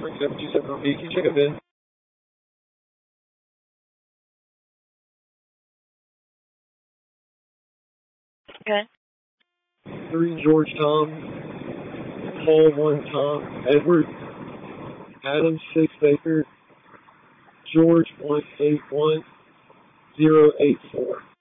Frank 727 can you check up in? Okay. 3 George Tom, Paul 1 Tom, Edward, Adam 6 Baker, George 181084.